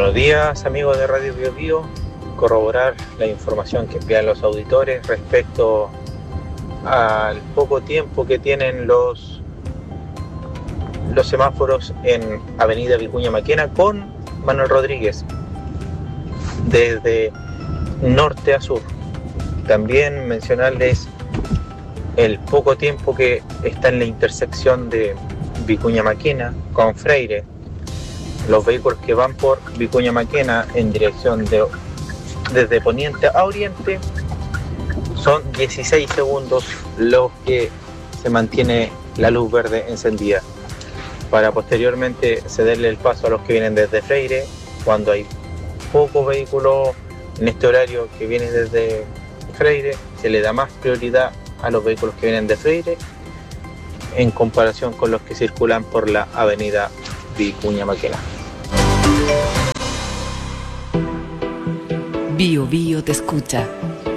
Buenos días, amigos de Radio Bio Bio. Corroborar la información que envían los auditores respecto al poco tiempo que tienen los semáforos en Avenida Vicuña Maquena con Manuel Rodríguez, desde norte a sur. También mencionarles el poco tiempo que está en la intersección de Vicuña Maquena con Freire. Los vehículos que van por Vicuña Maquena en dirección desde poniente a oriente son 16 segundos los que se mantiene la luz verde encendida, para posteriormente cederle el paso a los que vienen desde Freire. Cuando hay pocos vehículos en este horario que vienen desde Freire, se le da más prioridad a los vehículos que vienen de Freire en comparación con los que circulan por la avenida Vicuña Maquena. Bio Bio te escucha.